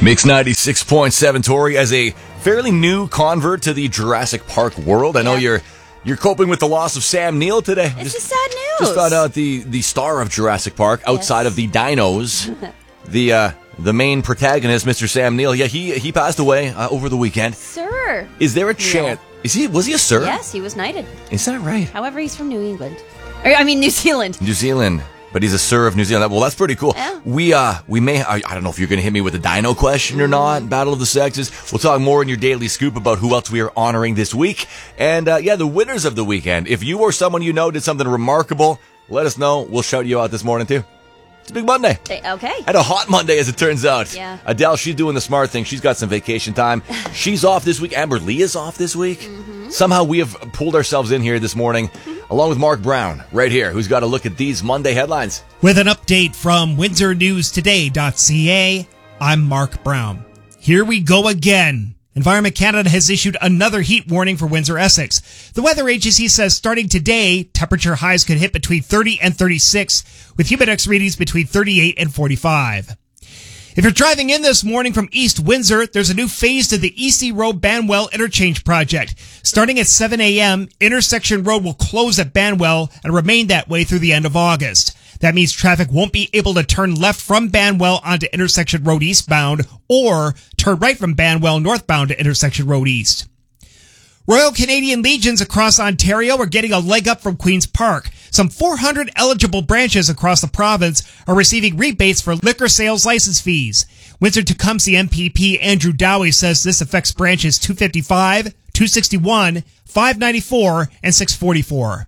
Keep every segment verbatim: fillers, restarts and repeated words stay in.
Mix ninety-six point seven, Tori, as a fairly new convert to the Jurassic Park world. I know Yeah. you're you're coping with the loss of Sam Neill today. It's just, just sad news. Just found out the, the star of Jurassic Park, outside Yes. of the dinos, the uh, the main protagonist, Mister Sam Neill. Yeah, he he passed away uh, over the weekend. Sir. Is there a chance? Is he? Was he a sir? Yes, he was knighted. Is that right? However, he's from New England. Or, I mean, New Zealand. New Zealand. But he's a sir of New Zealand. Well, that's pretty cool. Yeah. We uh we may I, I don't know if you're going to hit me with a dino question or not. Battle of the Sexes. We'll talk more in your daily scoop about who else we are honoring this week, and uh, yeah, the winners of the weekend. If you or someone you know did something remarkable, let us know. We'll shout you out this morning too. It's a big Monday. Okay. And a hot Monday, as it turns out. Yeah. Adele, she's doing the smart thing. She's got some vacation time. She's off this week. Amber Lee is off this week. Mm-hmm. Somehow we have pulled ourselves in here this morning, along with Mark Brown, right here, who's got a look at these Monday headlines. With an update from Windsor News Today dot C A, I'm Mark Brown. Here we go again. Environment Canada has issued another heat warning for Windsor, Essex. The weather agency says starting today, temperature highs could hit between thirty and thirty-six, with humidex readings between thirty-eight and forty-five. If you're driving in this morning from East Windsor, there's a new phase to the E C Road Banwell Interchange project. Starting at seven a.m., Intersection Road will close at Banwell and remain that way through the end of August. That means traffic won't be able to turn left from Banwell onto Intersection Road eastbound or turn right from Banwell northbound to Intersection Road east. Royal Canadian Legions across Ontario are getting a leg up from Queen's Park. Some four hundred eligible branches across the province are receiving rebates for liquor sales license fees. Windsor-Tecumseh M P P Andrew Dowie says this affects branches two fifty-five, two sixty-one, five ninety-four, and six forty-four.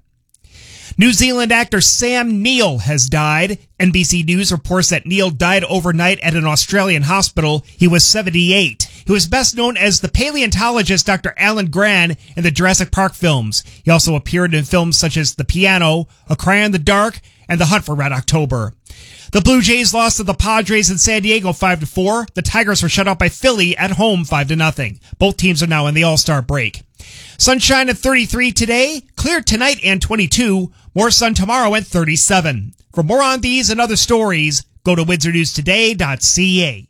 New Zealand actor Sam Neill has died. N B C News reports that Neill died overnight at an Australian hospital. He was seventy-eight. He was best known as the paleontologist Doctor Alan Gran in the Jurassic Park films. He also appeared in films such as The Piano, A Cry in the Dark, and The Hunt for Red October. The Blue Jays lost to the Padres in San Diego five to four. The Tigers were shut out by Philly at home five to nothing. Both teams are now in the All-Star break. Sunshine at thirty-three today, clear tonight and twenty-two, more sun tomorrow at thirty-seven. For more on these and other stories, go to Windsor News Today dot C A.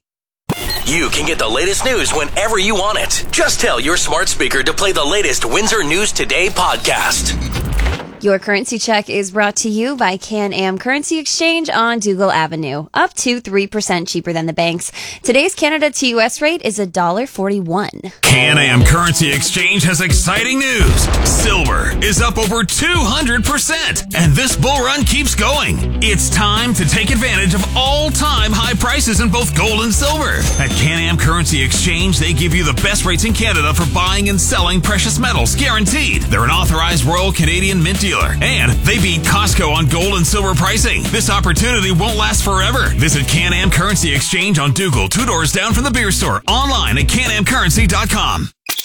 You can get the latest news whenever you want it. Just tell your smart speaker to play the latest Windsor News Today podcast. Your currency check is brought to you by Can-Am Currency Exchange on Dougal Avenue. Up to three percent cheaper than the banks. Today's Canada to U S rate is one dollar forty-one. Can-Am Currency Exchange has exciting news. Silver is up over two hundred percent, and this bull run keeps going. It's time to take advantage of all-time high prices in both gold and silver. At Can-Am Currency Exchange, they give you the best rates in Canada for buying and selling precious metals, guaranteed. They're an authorized Royal Canadian Mint dealer, and they beat Costco on gold and silver pricing. This opportunity won't last forever. Visit Can-Am Currency Exchange on Dougal, two doors down from the beer store, online at can am currency dot com.